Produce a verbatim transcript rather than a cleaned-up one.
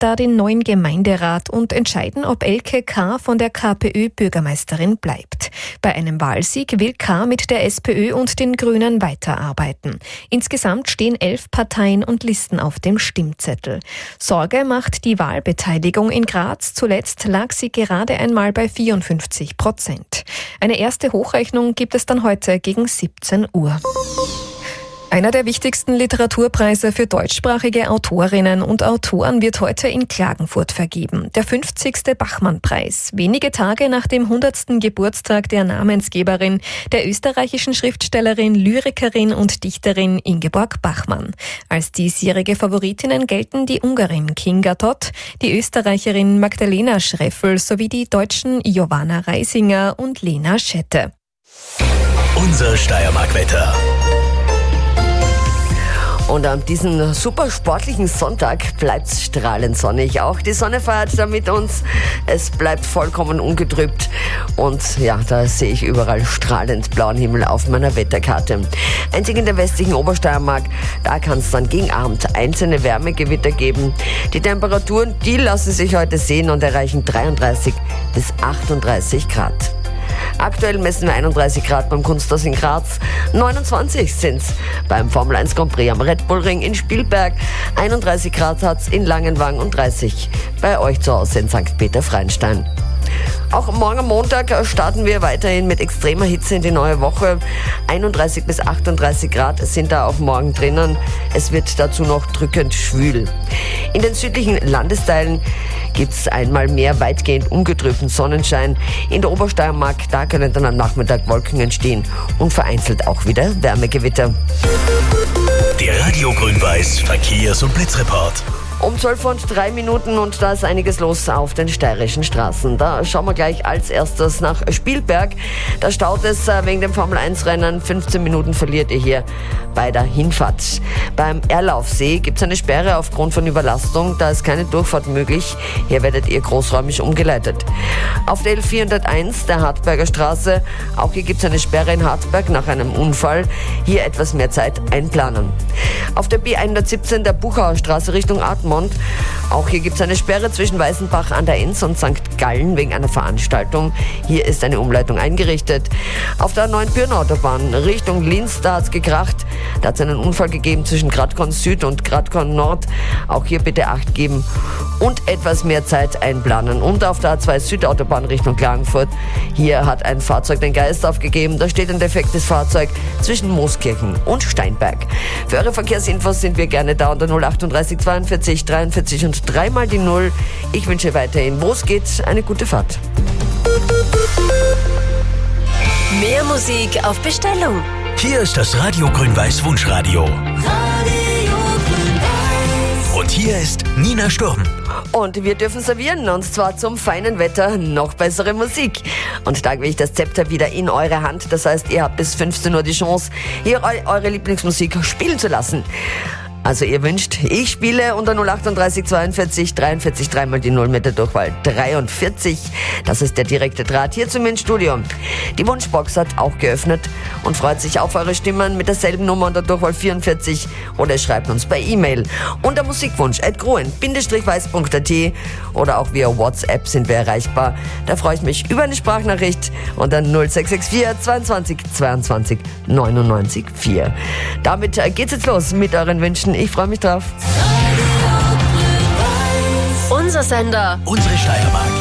da den neuen Gemeinderat und entscheiden, ob Elke K. von der KPÖ-Bürgermeisterin bleibt. Bei einem Wahlsieg will K. mit der SPÖ und den Grünen weiterarbeiten. Insgesamt stehen elf Parteien und Listen auf dem Stimmzettel. Sorge macht die Wahlbeteiligung in Graz. Zuletzt lag sie gerade einmal bei vierundfünfzig Prozent. Eine erste Hochrechnung gibt es dann heute gegen siebzehn Uhr. Einer der wichtigsten Literaturpreise für deutschsprachige Autorinnen und Autoren wird heute in Klagenfurt vergeben. Der fünfzigste Bachmann-Preis. Wenige Tage nach dem hundertsten Geburtstag der Namensgeberin, der österreichischen Schriftstellerin, Lyrikerin und Dichterin Ingeborg Bachmann. Als diesjährige Favoritinnen gelten die Ungarin Kinga Todt, die Österreicherin Magdalena Schreffel sowie die Deutschen Johanna Reisinger und Lena Schette. Unser Steiermark-Wetter. Und an diesem super sportlichen Sonntag bleibt's strahlend sonnig. Auch die Sonne feiert da mit uns. Es bleibt vollkommen ungetrübt. Und ja, da sehe ich überall strahlend blauen Himmel auf meiner Wetterkarte. Einzig in der westlichen Obersteiermark, da kann es dann gegen Abend einzelne Wärmegewitter geben. Die Temperaturen, die lassen sich heute sehen und erreichen dreiunddreißig bis achtunddreißig Grad. Aktuell messen wir einunddreißig Grad beim Kunsthaus in Graz, neunundzwanzig sind's beim Formel eins Grand Prix am Red Bull Ring in Spielberg, einunddreißig Grad hat's in Langenwang und dreißig bei euch zu Hause in Sankt Peter-Freienstein. Auch morgen am Montag starten wir weiterhin mit extremer Hitze in die neue Woche. einunddreißig bis achtunddreißig Grad sind da auch morgen drinnen. Es wird dazu noch drückend schwül. In den südlichen Landesteilen gibt es einmal mehr weitgehend ungetrübten Sonnenschein. In der Obersteiermark, da können dann am Nachmittag Wolken entstehen und vereinzelt auch wieder Wärmegewitter. Der Radio Grün-Weiß Verkehrs- und Blitzreport. Um zwölf und drei Minuten und da ist einiges los auf den steirischen Straßen. Da schauen wir gleich als erstes nach Spielberg. Da staut es wegen dem Formel eins Rennen. fünfzehn Minuten verliert ihr hier bei der Hinfahrt. Beim Erlaufsee gibt es eine Sperre aufgrund von Überlastung. Da ist keine Durchfahrt möglich. Hier werdet ihr großräumig umgeleitet. Auf der L vierhunderteins, der Hartberger Straße, auch hier gibt es eine Sperre in Hartberg nach einem Unfall. Hier etwas mehr Zeit einplanen. Auf der B hundertsiebzehn, der Buchauer Straße Richtung Admont. Auch hier gibt es eine Sperre zwischen Weißenbach an der Enns und Sankt Gallen wegen einer Veranstaltung. Hier ist eine Umleitung eingerichtet. Auf der neuen Pirnautobahn Richtung Linz, da hat es gekracht. Da hat es einen Unfall gegeben zwischen Gradkorn Süd und Gradkorn Nord. Auch hier bitte Acht geben und etwas mehr Zeit einplanen. Und auf der A zwei Südautobahn Richtung Klagenfurt. Hier hat ein Fahrzeug den Geist aufgegeben. Da steht ein defektes Fahrzeug zwischen Mooskirchen und Steinberg. Für eure Verkehrsinfos sind wir gerne da unter null achtunddreißig zweiundvierzig dreiundvierzig und dreimal die Null. Ich wünsche weiterhin, wo es geht, eine gute Fahrt. Mehr Musik auf Bestellung. Hier ist das Radio Grün-Weiß Wunschradio. Radio Grün-Weiß. Und hier ist Nina Sturm. Und wir dürfen servieren, und zwar zum feinen Wetter noch bessere Musik. Und da gebe ich das Zepter wieder in eure Hand. Das heißt, ihr habt bis fünfzehn Uhr die Chance, hier eure Lieblingsmusik spielen zu lassen. Also ihr wünscht, ich spiele unter null achtunddreißig zweiundvierzig dreiundvierzig dreimal die Null mit der Durchwahl dreiundvierzig. Das ist der direkte Draht hier zu mir ins Studio. Die Wunschbox hat auch geöffnet und freut sich auf eure Stimmen mit derselben Nummer unter Durchwahl vierundvierzig oder schreibt uns per E-Mail unter musikwunsch at gruen Bindestrich weiß Punkt at oder auch via WhatsApp sind wir erreichbar. Da freue ich mich über eine Sprachnachricht unter null sechs sechs vier zweiundzwanzig zweiundzwanzig neunundneunzig vier. Damit geht's jetzt los mit euren Wünschen. Ich freue mich drauf. Unser Sender. Unsere Steiermark.